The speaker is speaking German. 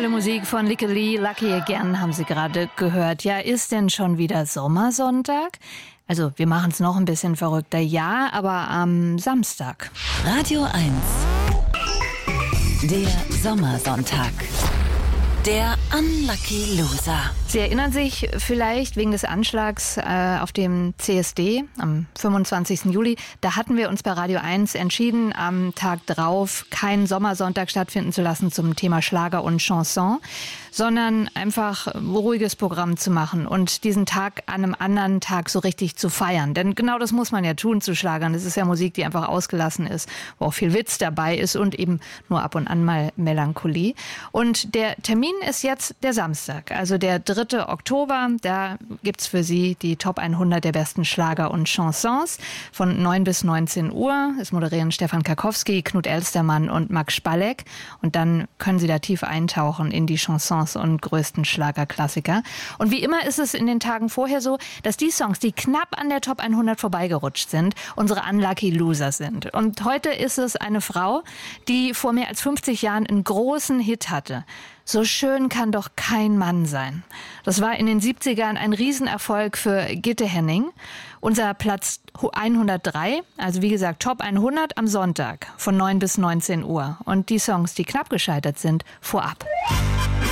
Aktuelle Musik von Lykke Li, Lucky Again haben Sie gerade gehört. Ja, ist denn schon wieder Sommersonntag? Also wir machen es noch ein bisschen verrückter, ja, aber am Samstag. Radio 1, der Sommersonntag. Der Unlucky Loser. Sie erinnern sich vielleicht wegen des Anschlags auf dem CSD am 25. Juli. Da hatten wir uns bei Radio 1 entschieden, am Tag drauf keinen Sommersonntag stattfinden zu lassen zum Thema Schlager und Chanson, sondern einfach ein ruhiges Programm zu machen und diesen Tag an einem anderen Tag so richtig zu feiern. Denn genau das muss man ja tun zu Schlagern. Das ist ja Musik, die einfach ausgelassen ist, wo auch viel Witz dabei ist und eben nur ab und an mal Melancholie. Und der Termin ist jetzt der Samstag, also der 3. Oktober. Da gibt's für Sie die Top 100 der besten Schlager und Chansons von 9 bis 19 Uhr. Es moderieren Stefan Karkowski, Knut Elstermann und Max Spalleck. Und dann können Sie da tief eintauchen in die Chansons und größten Schlagerklassiker. Und wie immer ist es in den Tagen vorher so, dass die Songs, die knapp an der Top 100 vorbeigerutscht sind, unsere Unlucky Loser sind. Und heute ist es eine Frau, die vor mehr als 50 Jahren einen großen Hit hatte. So schön kann doch kein Mann sein. Das war in den 70ern ein Riesenerfolg für Gitte Henning. Unser Platz 103, also wie gesagt Top 100 am Sonntag von 9 bis 19 Uhr. Und die Songs, die knapp gescheitert sind, vorab.